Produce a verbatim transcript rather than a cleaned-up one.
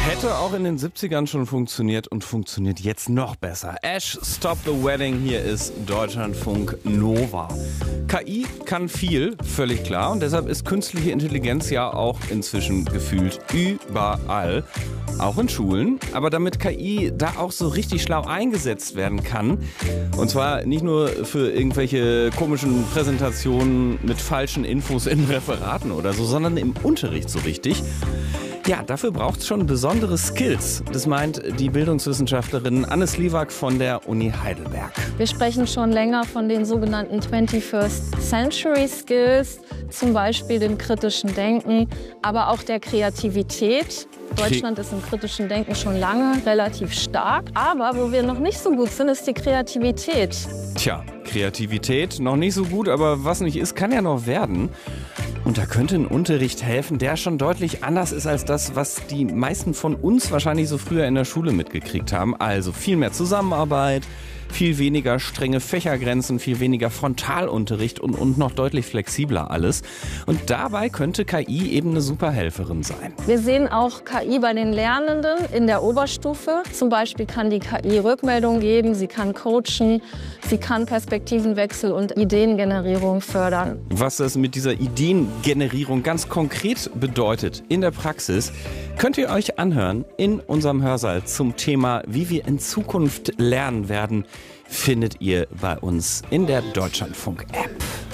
Hätte auch in den siebzigern schon funktioniert und funktioniert jetzt noch besser. Ash, Stop the Wedding, hier ist Deutschlandfunk Nova. K I kann viel, völlig klar, und deshalb ist künstliche Intelligenz ja auch inzwischen gefühlt überall. Auch in Schulen, aber damit K I da auch so richtig schlau eingesetzt werden kann, und zwar nicht nur für irgendwelche komischen Präsentationen mit falschen Infos in Referaten oder so, sondern im Unterricht so richtig. Ja, dafür braucht es schon besondere Skills. Das meint die Bildungswissenschaftlerin Anne Sliwak von der Uni Heidelberg. Wir sprechen schon länger von den sogenannten twenty-first Century Skills, zum Beispiel dem kritischen Denken, aber auch der Kreativität. Deutschland ist im kritischen Denken schon lange relativ stark. Aber wo wir noch nicht so gut sind, ist die Kreativität. Tja, Kreativität noch nicht so gut, aber was nicht ist, kann ja noch werden. Und da könnte ein Unterricht helfen, der schon deutlich anders ist als das, was die meisten von uns wahrscheinlich so früher in der Schule mitgekriegt haben. Also viel mehr Zusammenarbeit, viel weniger strenge Fächergrenzen, viel weniger Frontalunterricht und, und noch deutlich flexibler alles. Und dabei könnte K I eben eine super Helferin sein. Wir sehen auch K I bei den Lernenden in der Oberstufe. Zum Beispiel kann die K I Rückmeldungen geben, sie kann coachen, sie kann Perspektivenwechsel und Ideengenerierung fördern. Was das mit dieser Ideengenerierung ganz konkret bedeutet in der Praxis, könnt ihr euch anhören in unserem Hörsaal zum Thema, wie wir in Zukunft lernen werden, findet ihr bei uns in der Deutschlandfunk-App.